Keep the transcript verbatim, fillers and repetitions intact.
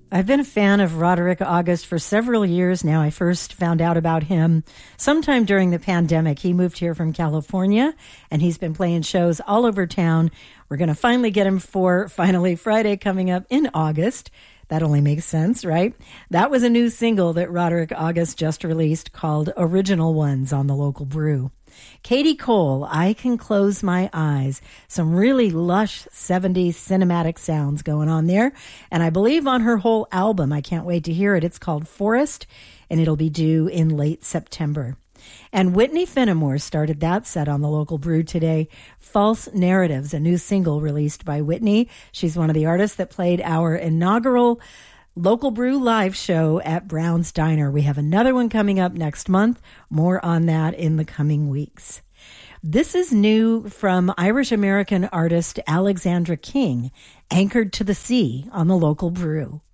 I've been a fan of Roderick August for several years now. I first found out about him sometime during the pandemic. He moved here from California, and he's been playing shows all over town. We're going to finally get him for Finally Friday coming up in August. That only makes sense, right? That was a new single that Roderick August just released called Original Ones on the Local Brew. Katie Cole, I Can Close My Eyes. Some really lush seventies cinematic sounds going on there. And I believe on her whole album, I can't wait to hear it. It's called Forest, and it'll be due in late September. And Whitney Fenimore started that set on the Local Brew today. False Narratives, a new single released by Whitney. She's one of the artists that played our inaugural Local Brew live show at Brown's Diner. We have another one coming up next month. More on that in the coming weeks. This is new from Irish-American artist Alexandra King, Anchored to the Sea on the Local Brew.